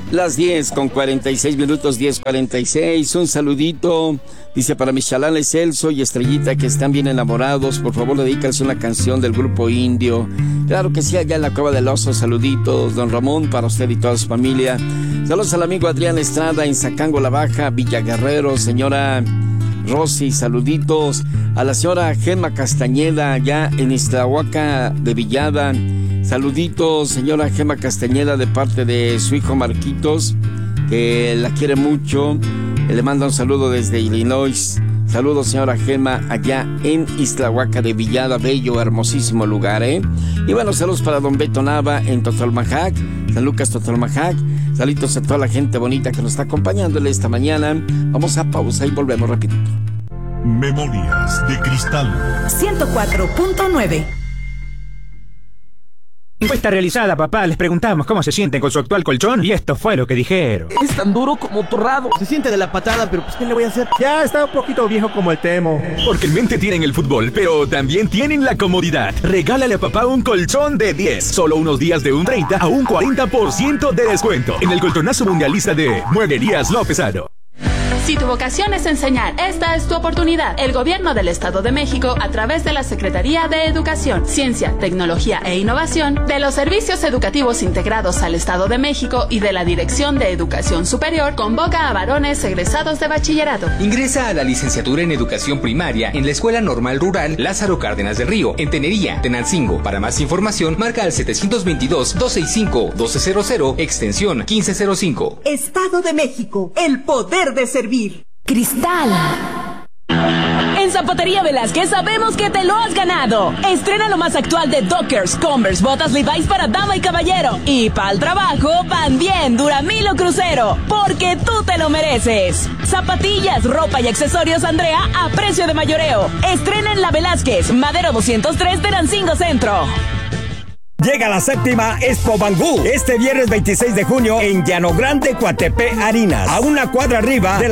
Las 10:46, 10:46. Un saludito, dice, para mis chalanes Celso y Estrellita, que están bien enamorados. Por favor, dedícales una canción del grupo Indio. Claro que sí, allá en la Cueva del Oso. Saluditos, don Ramón, para usted y toda su familia. Saludos al amigo Adrián Estrada en Zacango La Baja, Villa Guerrero. Señora Rosy, saluditos a la señora Gema Castañeda allá en Iztahuaca de Villada. Saluditos, señora Gema Castañeda, de parte de su hijo Marquitos, que la quiere mucho. Le manda un saludo desde Illinois. Saludos, señora Gema, allá en Iztahuaca de Villada, bello, hermosísimo lugar, ¿eh? Y bueno, saludos para don Beto Nava en Totalmajac, San Lucas, Totalmajac. Saludos a toda la gente bonita que nos está acompañando esta mañana. Vamos a pausa y volvemos rapidito. Memorias de Cristal 104.9. Encuesta realizada, papá. Les preguntamos cómo se sienten con su actual colchón y esto fue lo que dijeron. Es tan duro como torrado. Se siente de la patada, pero pues ¿qué le voy a hacer? Ya está un poquito viejo como el Temo. Porque en mente tienen el fútbol, pero también tienen la comodidad. Regálale a papá un colchón de 10. Solo unos días de un 30 a un 40% de descuento. En el colchonazo mundialista de Mueblerías Lópezano. Si tu vocación es enseñar, esta es tu oportunidad. El Gobierno del Estado de México, a través de la Secretaría de Educación, Ciencia, Tecnología e Innovación, de los Servicios Educativos Integrados al Estado de México y de la Dirección de Educación Superior, convoca a varones egresados de bachillerato. Ingresa a la licenciatura en Educación Primaria en la Escuela Normal Rural Lázaro Cárdenas del Río, en Tenería, Tenancingo. Para más información, marca al 722-265-1200, extensión 1505. Estado de México, el poder de servir. Cristal. En Zapatería Velázquez sabemos que te lo has ganado. Estrena lo más actual de Dockers, Converse, botas Levi's para dama y caballero. Y para el trabajo van bien Duramilo Crucero, porque tú te lo mereces. Zapatillas, ropa y accesorios Andrea a precio de mayoreo. Estrena en la Velázquez, Madero 203, Tenancingo Centro. Llega la séptima Expo Bangú este viernes 26 de junio en Llano Grande, Coatepec, Harinas, a una cuadra arriba de